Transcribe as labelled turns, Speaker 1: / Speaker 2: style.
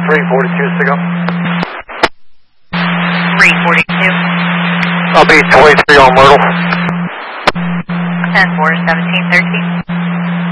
Speaker 1: 342 to go.
Speaker 2: 342.
Speaker 1: I'll be 23 on Myrtle.
Speaker 2: 10-4, 1713.